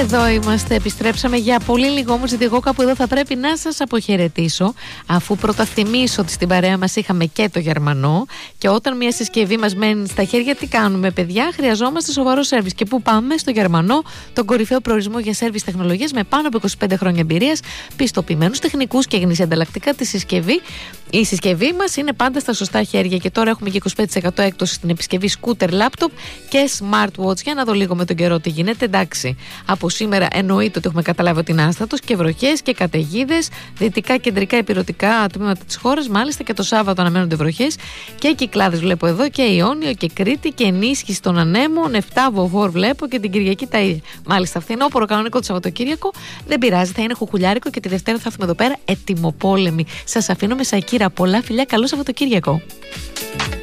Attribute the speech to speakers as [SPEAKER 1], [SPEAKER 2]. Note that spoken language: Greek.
[SPEAKER 1] Εδώ είμαστε, επιστρέψαμε για πολύ λίγο όμως, γιατί εγώ κάπου εδώ θα πρέπει να σας αποχαιρετήσω, αφού πρώτα θυμίσω ότι στην παρέα μας είχαμε και το Γερμανό, και όταν μια συσκευή μας μένει στα χέρια, τι κάνουμε, παιδιά? Χρειαζόμαστε σοβαρό σέρβις. Και πού πάμε? Στο Γερμανό, τον κορυφαίο προορισμό για σέρβις τεχνολογίας με πάνω από 25 χρόνια εμπειρίας, πιστοποιημένους τεχνικούς και γνήσια ανταλλακτικά τη συσκευή. Η συσκευή μας είναι πάντα στα σωστά χέρια, και τώρα έχουμε και 25% έκπτωση στην επισκευή scooter, laptop και smartwatch. Για να δω λίγο με τον καιρό τι γίνεται. Εντάξει, από σήμερα εννοείται ότι έχουμε καταλάβει ότι είναι άστατος, και βροχές και καταιγίδες, δυτικά, κεντρικά, υπηρετικά τμήματα της χώρας. Μάλιστα και το Σάββατο αναμένονται βροχές και Κυκλάδες βλέπω εδώ, και Ιόνιο και Κρήτη, και ενίσχυση των ανέμων. 7 Βοβόρ βλέπω, και την Κυριακή τα ίδια. Μάλιστα, φθινόπωρο κανονικό το Σαββατοκύριακο. Δεν πειράζει, θα είναι χουχουλιάρικο, και τη Δευτέρα θα έρθουμε εδώ πέρα ετοιμοπόλεμοι. Σας αφήνω με Σακύρα. Πολλά φιλιά, καλό Σαββατοκύριακο.